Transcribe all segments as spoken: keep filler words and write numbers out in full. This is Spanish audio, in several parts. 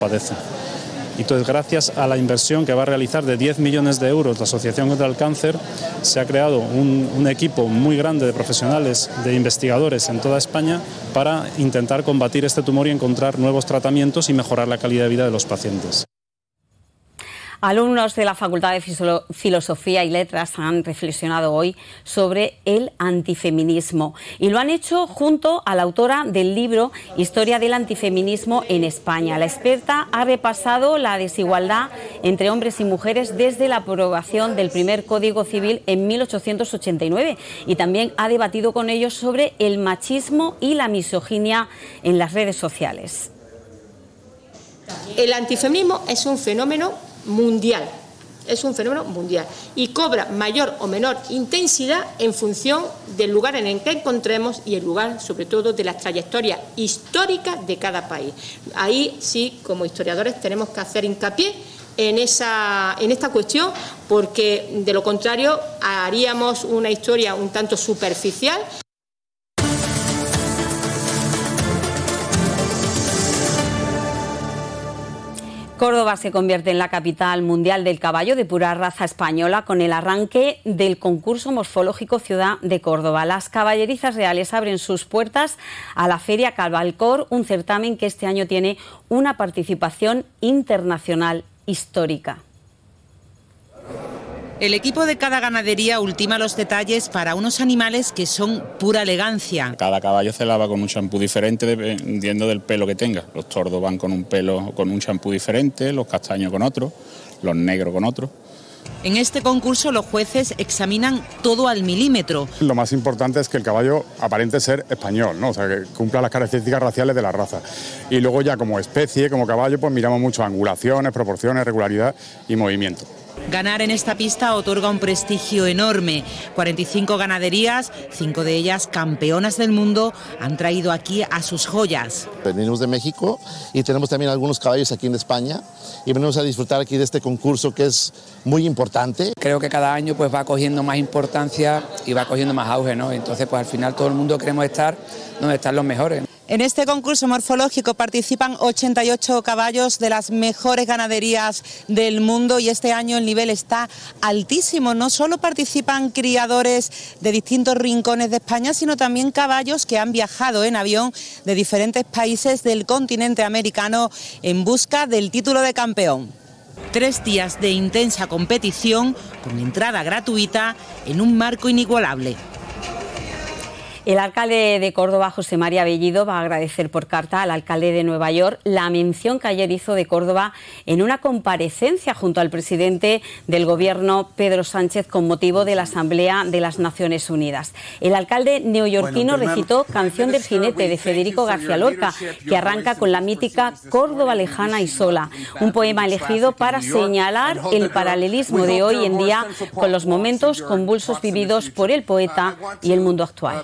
padece. Y entonces, gracias a la inversión que va a realizar de diez millones de euros la Asociación contra el Cáncer, se ha creado un, un equipo muy grande de profesionales, de investigadores en toda España para intentar combatir este tumor y encontrar nuevos tratamientos y mejorar la calidad de vida de los pacientes. Alumnos de la Facultad de Filosofía y Letras han reflexionado hoy sobre el antifeminismo y lo han hecho junto a la autora del libro Historia del antifeminismo en España. La experta ha repasado la desigualdad entre hombres y mujeres desde la aprobación del primer Código Civil en mil ochocientos ochenta y nueve y también ha debatido con ellos sobre el machismo y la misoginia en las redes sociales. El antifeminismo es un fenómeno mundial, es un fenómeno mundial y cobra mayor o menor intensidad en función del lugar en el que encontremos y el lugar, sobre todo, de las trayectorias históricas de cada país. Ahí sí, como historiadores, tenemos que hacer hincapié en, esa, en esta cuestión, porque de lo contrario haríamos una historia un tanto superficial. Córdoba se convierte en la capital mundial del caballo de pura raza española con el arranque del concurso morfológico Ciudad de Córdoba. Las caballerizas reales abren sus puertas a la Feria Cabalcor, un certamen que este año tiene una participación internacional histórica. El equipo de cada ganadería ultima los detalles para unos animales que son pura elegancia. Cada caballo se lava con un champú diferente dependiendo del pelo que tenga. Los tordos van con un pelo con un champú diferente, los castaños con otro, los negros con otro. En este concurso los jueces examinan todo al milímetro. Lo más importante es que el caballo aparente ser español, ¿no? O sea, que cumpla las características raciales de la raza. Y luego ya como especie, como caballo, pues miramos mucho angulaciones, proporciones, regularidad y movimiento. Ganar en esta pista otorga un prestigio enorme. cuarenta y cinco ganaderías, cinco de ellas campeonas del mundo, han traído aquí a sus joyas. Venimos de México y tenemos también algunos caballos aquí en España y venimos a disfrutar aquí de este concurso que es muy importante. Creo que cada año pues va cogiendo más importancia y va cogiendo más auge, ¿no? Entonces pues al final todo el mundo queremos estar donde están los mejores. En este concurso morfológico participan ochenta y ocho caballos de las mejores ganaderías del mundo y este año el nivel está altísimo. No solo participan criadores de distintos rincones de España, sino también caballos que han viajado en avión de diferentes países del continente americano en busca del título de campeón. Tres días de intensa competición con entrada gratuita en un marco inigualable. El alcalde de Córdoba, José María Bellido, va a agradecer por carta al alcalde de Nueva York la mención que ayer hizo de Córdoba en una comparecencia junto al presidente del Gobierno, Pedro Sánchez, con motivo de la Asamblea de las Naciones Unidas. El alcalde neoyorquino bueno, recitó Canción del Jinete de Federico García Lorca, que arranca con la mítica Córdoba lejana y sola, un poema elegido para señalar el paralelismo de hoy en día con los momentos convulsos vividos por el poeta y el mundo actual.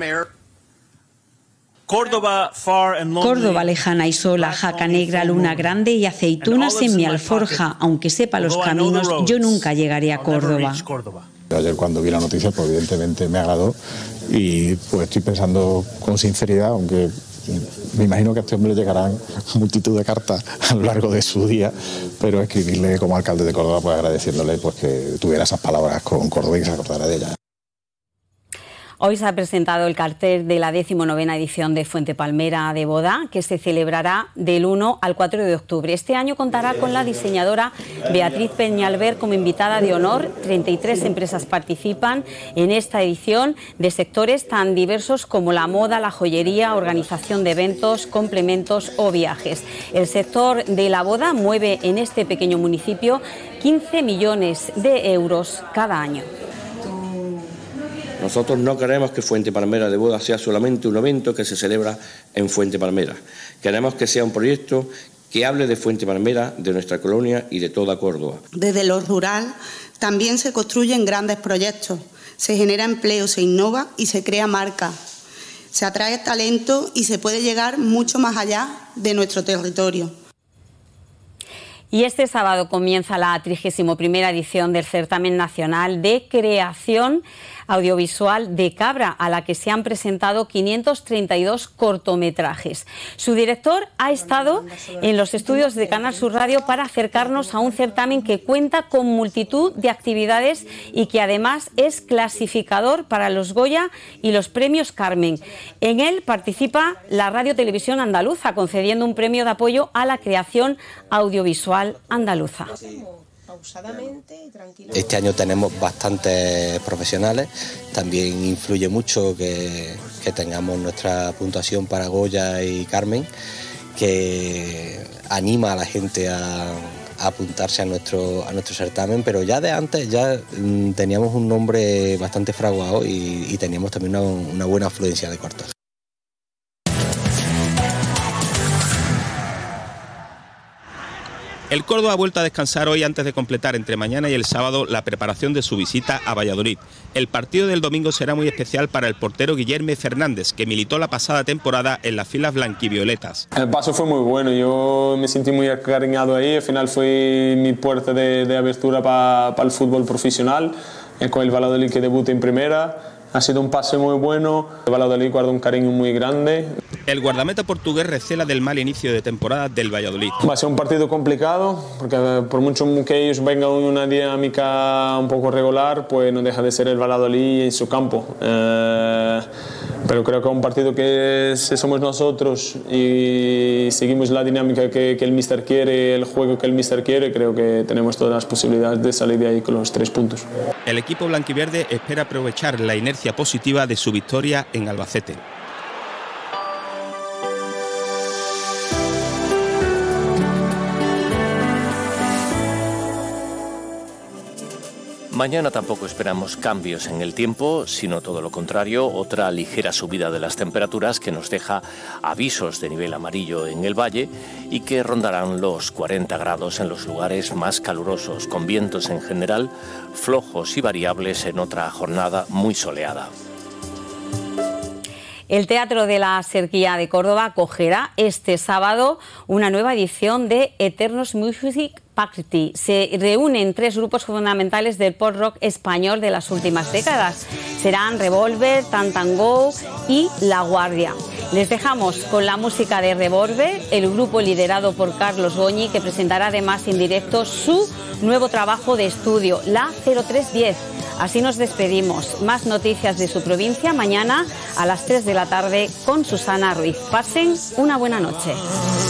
Córdoba, Córdoba lejana y sola, jaca negra, luna grande y aceitunas en mi alforja. Aunque sepa los caminos, yo nunca llegaré a Córdoba. Ayer cuando vi la noticia, pues evidentemente me agradó y pues estoy pensando con sinceridad, aunque me imagino que a este hombre le llegarán multitud de cartas a lo largo de su día, pero escribirle como alcalde de Córdoba, pues agradeciéndole pues que tuviera esas palabras con Córdoba y que se acordara de ella. Hoy se ha presentado el cartel de la decimonovena edición de Fuente Palmera de Boda, que se celebrará del uno al cuatro de octubre. Este año contará con la diseñadora Beatriz Peñalver como invitada de honor. treinta y tres empresas participan en esta edición de sectores tan diversos como la moda, la joyería, organización de eventos, complementos o viajes. El sector de la boda mueve en este pequeño municipio quince millones de euros cada año. Nosotros no queremos que Fuente Palmera de Boda sea solamente un evento que se celebra en Fuente Palmera. Queremos que sea un proyecto que hable de Fuente Palmera, de nuestra colonia y de toda Córdoba. Desde lo rural también se construyen grandes proyectos, se genera empleo, se innova y se crea marca. Se atrae talento y se puede llegar mucho más allá de nuestro territorio. Y este sábado comienza la trigésima primera edición del Certamen Nacional de Creación audiovisual de Cabra, a la que se han presentado quinientos treinta y dos cortometrajes. Su director ha estado en los estudios de Canal Sur Radio para acercarnos a un certamen que cuenta con multitud de actividades y que además es clasificador para los Goya y los premios Carmen. En él participa la Radio Televisión Andaluza, concediendo un premio de apoyo a la creación audiovisual andaluza. Este año tenemos bastantes profesionales, también influye mucho que, que tengamos nuestra puntuación para Goya y Carmen, que anima a la gente a, a apuntarse a nuestro, a nuestro certamen, pero ya de antes ya mm, teníamos un nombre bastante fraguado y, y teníamos también una, una buena afluencia de cortos. El Córdoba ha vuelto a descansar hoy antes de completar entre mañana y el sábado la preparación de su visita a Valladolid. El partido del domingo será muy especial para el portero Guillermo Fernández, que militó la pasada temporada en las filas blanquivioletas. El paso fue muy bueno, yo me sentí muy acariñado ahí, al final fue mi puerta de, de abertura para pa el fútbol profesional, con el Valladolid que debuta en primera. Ha sido un pase muy bueno, el Valladolid guarda un cariño muy grande. El guardameta portugués recela del mal inicio de temporada del Valladolid. Va a ser un partido complicado, porque por mucho que ellos vengan en una dinámica un poco regular, pues no deja de ser el Valladolid en su campo. Eh, pero creo que es un partido que es, somos nosotros y seguimos la dinámica que, que el míster quiere, el juego que el míster quiere, creo que tenemos todas las posibilidades de salir de ahí con los tres puntos. El equipo blanquiverde espera aprovechar la inercia positiva de su victoria en Albacete. Mañana tampoco esperamos cambios en el tiempo, sino todo lo contrario, otra ligera subida de las temperaturas que nos deja avisos de nivel amarillo en el valle y que rondarán los cuarenta grados en los lugares más calurosos, con vientos en general flojos y variables en otra jornada muy soleada. El Teatro de la Serquía de Córdoba acogerá este sábado una nueva edición de Eternos Music Party. Se reúnen tres grupos fundamentales del pop rock español de las últimas décadas. Serán Revolver, Tantango y La Guardia. Les dejamos con la música de Revolver, el grupo liderado por Carlos Goñi, que presentará además en directo su nuevo trabajo de estudio, La cero tres diez. Así nos despedimos. Más noticias de su provincia mañana a las tres de la tarde con Susana Ruiz. Pasen una buena noche.